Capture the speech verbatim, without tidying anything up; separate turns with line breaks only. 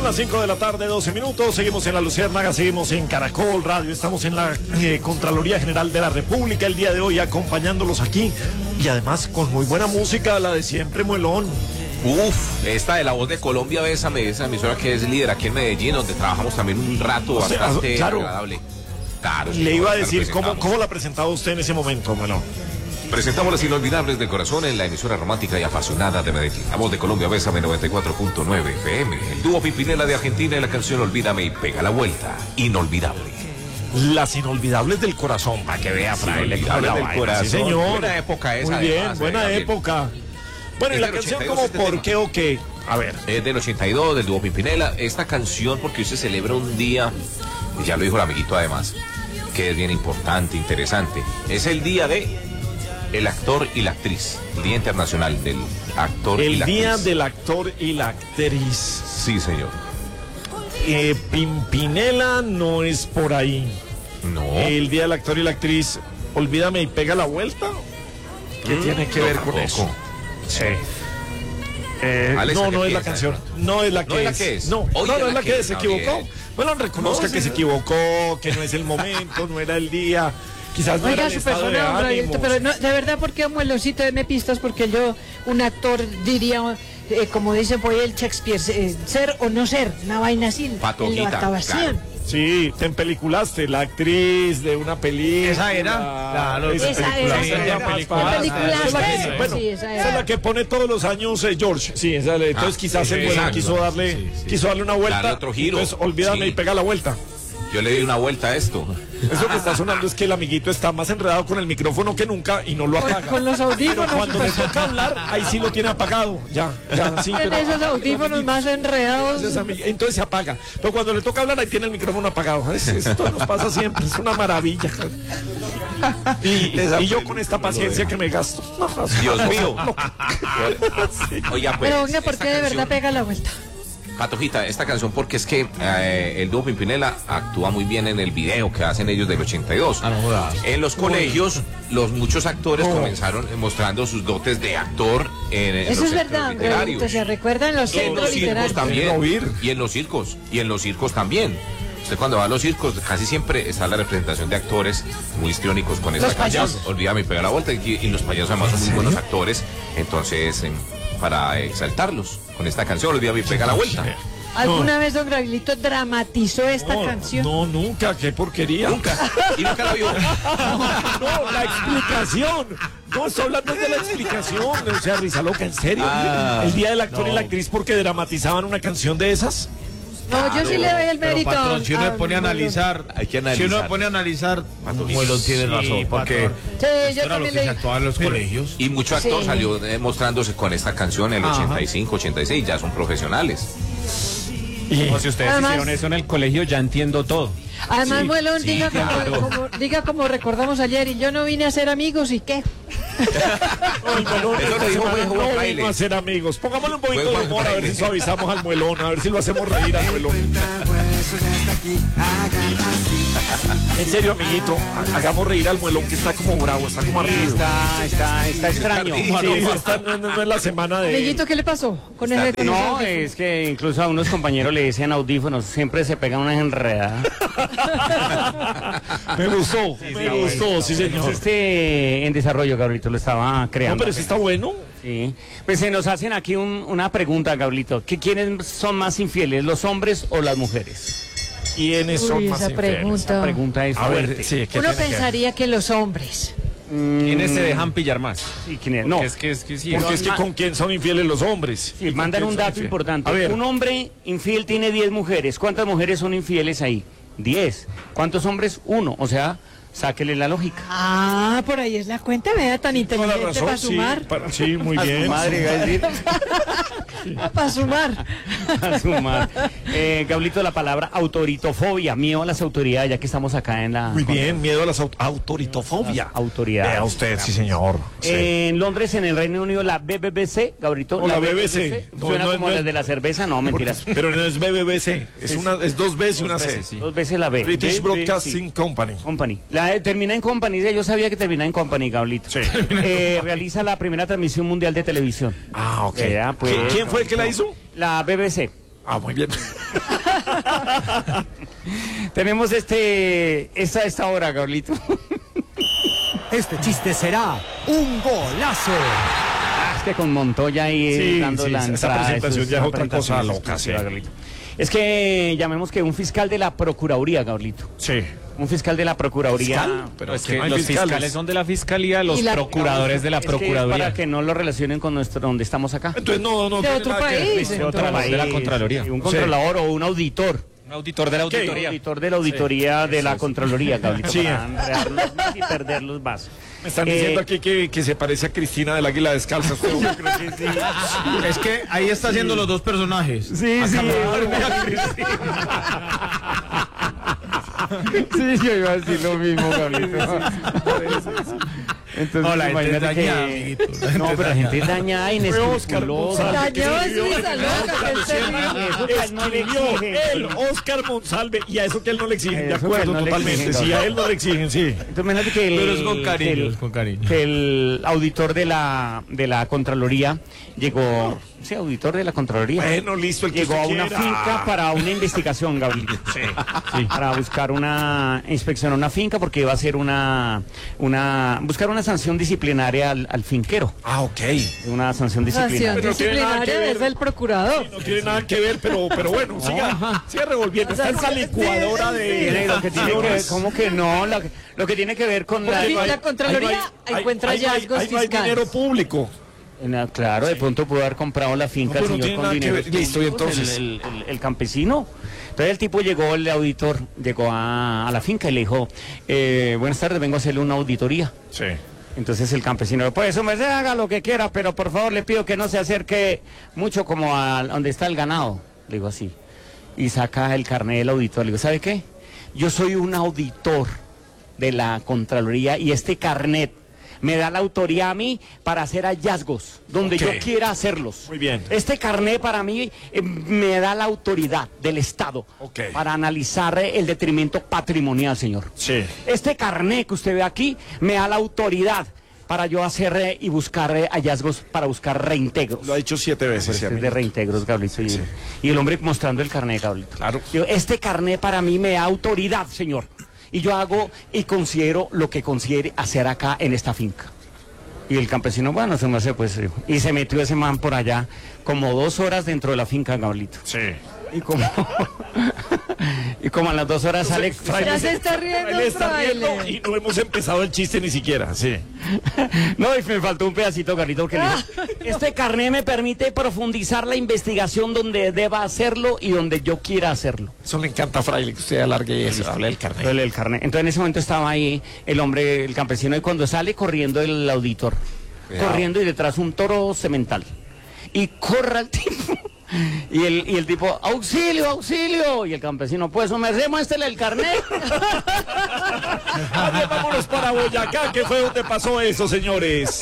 las cinco de la tarde, doce minutos. Seguimos en La Luciérnaga, seguimos en Caracol Radio. Estamos en la eh, Contraloría General de la República el día de hoy, acompañándolos aquí. Y además con muy buena música, la de siempre, Muelón.
Uf, esta de La Voz de Colombia, Bésame, esa emisora que es líder aquí en Medellín, donde trabajamos también un rato
O sea,
bastante
claro.
agradable. Claro, sí,
Le iba a
nosotros
decir, ¿cómo,
presentamos.
¿cómo la presentaba usted en ese momento, Muelón?
Presentamos las inolvidables del corazón en la emisora romántica y apasionada de Medellín. La Voz de Colombia, Bésame noventa y cuatro punto nueve F M. El dúo Pimpinela de Argentina y la canción Olvídame y Pega la Vuelta. Inolvidable.
Las inolvidables del corazón, para que vea, fraile.
Inolvidables del corazón.
Sí, señor.
Buena época esa.
Muy bien,
además,
buena
eh, Gabriel.
época. Bueno, y
Es
la
del
canción
ochenta y dos
como
este
¿por
tema.
qué o qué? A ver.
Es del ochenta y dos, del dúo Pimpinela. Esta canción, porque hoy se celebra un día, y ya lo dijo el amiguito además, que es bien importante, interesante. Es el día de el actor y la actriz. El Día Internacional del Actor y
El
la
día
Actriz.
del actor y la actriz.
Sí, señor.
Eh, Pimpinela no es por ahí.
No.
El día del actor y la actriz, Olvídame y Pega la Vuelta. ¿Qué
Mm,
tiene que
no,
ver con
tampoco.
eso? Sí. Eh,
Alexa,
no,
¿qué
no es la
piensa?
canción. No es la que
¿No es la
es.
que es?
No,
Oye,
no, no
la
es la
que
que
es,
se equivocó.
Gabriel.
Bueno, reconozca
No,
que
sí.
se equivocó, que no es el momento, no era el día. Quizás no era
Oiga,
el
su
estado de
persona, hombre,
ánimos.
pero no, de verdad, ¿por qué Mueloncito deme pistas? Porque yo, un actor, diría, eh, como dice por ahí el Shakespeare, eh, ser o no ser, una vaina así.
Patojita,
en la actuación.
claro.
Sí, te empeliculaste, la actriz de una película.
Esa era, claro,
Esa
esa
película,
era.
esa es la más
Película.
famosa.
Peliculaste.
Esa es la que- bueno,
Sí, esa era.
esa es la que pone todos los años eh, George. Sí, esa, entonces
Ah,
quizás
sí,
el bueno
exacto.
quiso darle,
Sí, sí.
quiso darle una vuelta.
Darle otro giro.
Entonces, olvídame
Sí.
y pega la vuelta.
Yo le di una vuelta a esto.
Eso que está sonando es que el amiguito está más enredado con el micrófono que nunca y no lo
Con,
apaga.
con los
Pero
audífonos.
cuando le toca hablar, ahí sí lo tiene apagado. Ya, ya, sí.
Tiene
pero-
esos audífonos más enredados.
Gracias, amig- Entonces se apaga. Pero cuando le toca hablar, ahí tiene el micrófono apagado. Es- Esto nos pasa siempre, es una maravilla. Y, y yo con esta paciencia que me gasto.
Dios mío. Oiga, pues.
Pero venga, ¿por
esta
qué de
canción-
verdad pega la vuelta?
Patojita, esta canción porque es que eh, el dúo Pimpinela actúa muy bien en el video que hacen ellos del ochenta y dos.
Ah, no jodas.
En los colegios, los muchos actores
Oh.
comenzaron mostrando sus dotes de actor en, en
Eso
los
es
centros
verdad,
literarios.
Gabrielito, se recuerda en los
Y en
centros
los circos
literarios.
también.
Oír.
Y en los circos. Y en los circos también. Usted cuando va a los circos, casi siempre está la representación de actores muy histriónicos con esta
Los
canción.
payasos.
Olvídame y pega la vuelta. Y, y los payasos además son muy buenos actores. Entonces, em, para exaltarlos con esta canción, Olvídame y pega la vuelta.
¿Alguna vez don Gabrielito dramatizó esta
No,
canción?
no, nunca, qué porquería.
Nunca. Y nunca la vio.
No, la explicación. No, estoy hablando de la explicación. O sea, risa loca, ¿en serio?
Ah,
el día del actor y la actriz porque dramatizaban una canción de esas.
No, yo sí le doy el
Pero
mérito.
patrón, si uno
a-
se pone a analizar,
Hay que
si uno
analizar.
se pone a analizar,
Patojito.
Muelón tiene
Sí,
razón, porque
Sí, yo
esto era lo
también
que se
le
actuaba en los colegios.
Y mucho actor
Sí.
salió demostrándose con esta canción en el
Ajá.
ochenta y cinco, ochenta y seis. Ya son profesionales.
Y,
O si ustedes
Además-
hicieron eso en el colegio, ya entiendo todo.
Además,
Sí,
Muelón,
sí,
diga,
claro.
como, como- diga como recordamos ayer, y yo no vine a ser amigos, ¿y qué?
Ay, Muelón,
Eso lo
esta
dijo
semana
Juan
no
Fraile.
vino a ser amigos. Pongámosle un poquito
Fue
de
Juan
humor a ver
Fraile.
si suavizamos al Muelón, a ver si lo hacemos reír al Muelón. En serio, amiguito, ha- hagamos reír al Muelón que está como bravo, está como ardido.
Está, está, está extraño.
Sí, esta no, no- no es la semana de...
Amiguito, ¿qué le pasó con ese con
No,
ese-
es que incluso a unos compañeros le decían audífonos, siempre se pegan unas enredadas.
Me gustó, me gustó, sí señor.
Este en desarrollo, Gabrielito, lo estaba
No,
creando.
pero sí está bueno.
Sí. Pues se nos hacen aquí un- una pregunta, Gabrielito. ¿Qué quiénes son más infieles, los hombres o las mujeres?
¿Quiénes son
Uy,
más
esa
infieles?
pregunta.
La pregunta es
A ver,
fuerte.
sí, ¿qué
Uno
tiene que ver?
pensaría que los hombres.
¿Quiénes
se dejan pillar más?
Sí, ¿quién es? No.
Es que es que sí.
Porque es que
ma-
con quién son infieles los hombres.
Sí,
¿Y con
mandan
quién
un
son
dato
infieles?
importante.
A ver,
Un hombre infiel tiene diez mujeres. ¿Cuántas mujeres son infieles ahí? diez. ¿Cuántos hombres? Uno. O sea, sáquele la lógica.
Ah, por ahí es la cuenta, vea, tan
toda la
inteligente
razón,
para
sí,
sumar.
para- sí, muy
A su
bien.
madre, iba a decir.
Para sumar.
A sumar. Eh, Gablito, la palabra autoritofobia, miedo a las autoridades, ya que estamos acá en la...
Muy bien, miedo a la autoritofobia.
Las autoridades.
Vea usted, sí señor. Sí.
En Londres, en el Reino Unido, la B B C, Gabrito.
No, la B B C. No,
Suena
no,
como
no
las
es-
de la cerveza, no,
Porque-
mentiras.
pero no es B B B C, es, una, es dos Bs y una C.
sí.
Dos veces la B.
British
B B C.
Broadcasting Company.
Company. La eh, termina en Company, yo sabía que termina en Company, Gablito.
Sí.
Eh, realiza la primera transmisión mundial de televisión.
Ah, ok.
Vea, pues.
¿Qui- ¿Quién fue el que la hizo?
La B B C.
Ah, muy bien.
Tenemos este, esta, esta hora, Carlito.
Este chiste será un golazo.
Es que con Montoya ahí
Sí,
dando
sí,
la
esa
entrada.
presentación
eso
ya es
una
otra cosa
presentación
loca,
exclusiva,
sí.
Carlito. Es que llamemos que un fiscal de la Procuraduría, Carlito.
Sí.
Un fiscal de la Procuraduría.
¿Fiscal? Pero
Es
que
que
no hay
los
fiscales.
fiscales son de la fiscalía, los
Y la-
procuradores de la
Es que es
procuraduría.
para que no lo relacionen con nuestro donde estamos acá.
Entonces no, no
De
tiene
otro
nada que ver.
país.
De
otro país, de la Contraloría.
Un controlador o un auditor.
Un auditor de la
Ok.
Un
auditoría.
auditor de la auditoría de la Contraloría, Carlito,
Sí.
para enredarlos más y perderlos más.
Me están
Eh,
diciendo aquí que, que se parece a Cristina del Águila Descalza. Usted, hombre.
Es que ahí está haciendo los dos personajes.
Sí, sí, sí, yo iba a decir lo mismo, Carlito. Entonces,
No, la gente es
imagínate
dañada,
que-
amiguito. La gente
No,
es
pero la gente es dañada, inescrupulosa.
Monsalve.
Dañó es Luisa Loca, que es terrible.
Eso que a él no le
Escribió
exigen.
él, Oscar Monsalve, y a eso que él no le exigen, de
Eso que a él
acuerdo
no le
totalmente.
exigen,
Sí, a
Gabriel.
él no le exigen, sí.
Entonces, imagínate que el,
Pero es con cariño,
que el-
es con cariño.
que el auditor de la, de la Contraloría llegó, sí, auditor de la Contraloría.
Bueno, listo, el que
Llegó a
usted
una
quiera.
finca para una investigación, Gabriel. Sí. Para buscar una inspección a una finca porque iba a hacer una, una buscar una sanción disciplinaria al, al finquero.
Ah, ok.
Una sanción
Sanción
disciplinaria.
Pero no tiene nada que
disciplinaria
ver.
es del procurador.
No tiene nada que ver, pero, pero bueno, siga, siga revolviendo.
O sea,
Está esa
sí,
licuadora
sí,
de...
Tiene lo que tiene que ver, ¿cómo que no? Lo que, lo que tiene que ver con la...
Porque
no hay-
la Contraloría
ahí no hay-
encuentra
ahí no hay-
hallazgos
ahí no hay
fiscales.
dinero público.
En la- Claro, de pronto pudo haber comprado la finca
No,
el
pero no
señor
tiene
con
nada que
dinero.
ver. Listo, y entonces.
El, el- el- el campesino. Entonces el tipo llegó, el auditor, llegó a, a la finca y le dijo, eh, buenas tardes, vengo a hacerle una auditoría.
Sí.
Entonces el campesino, pues eso me haga lo que quiera, pero por favor le pido que no se acerque mucho como a donde está el ganado. Le digo así. Y saca el carnet del auditor. Le digo, ¿sabe qué? Yo soy un auditor de la Contraloría y este carnet me da la autoridad a mí para hacer hallazgos donde
Ok.
yo quiera hacerlos.
Muy bien.
Este carnet para mí eh, me da la autoridad del Estado
Ok.
para analizar eh, el detrimento patrimonial, señor.
Sí.
Este carnet que usted ve aquí me da la autoridad para yo hacer eh, y buscar eh, hallazgos, para buscar reintegros.
Lo ha dicho siete veces.
Este
sí,
es
amigo.
de reintegros, Gablito. Y, y el hombre mostrando el carnet, Gablito.
Claro.
Digo, este carnet para mí me da autoridad, señor. Y yo hago y considero lo que considere hacer acá en esta finca. Y el campesino, bueno, se me hace pues... eh, Y se metió ese man por allá como dos horas dentro de la finca, Gablito.
Sí.
Y como... y como a las dos horas sale...
Ya se está riendo,
Él está riendo
fraile.
y no hemos empezado el chiste ni siquiera. Sí.
No, y me faltó un pedacito, Carlito, que le dijo, este carnet me permite profundizar la investigación donde deba hacerlo y donde yo quiera hacerlo.
Eso le encanta a Fraile, que usted alargue eso, hable del carnet.
Entonces, el carnet. Entonces en ese momento estaba ahí el hombre, el campesino, y cuando sale corriendo el auditor,
Cuidado.
corriendo y detrás un toro semental. Y corre el tipo. Y el, y el tipo, auxilio, auxilio. Y el campesino, pues, merced, muéstrele el carnet.
Vámonos para Boyacá, que fue donde pasó eso, señores.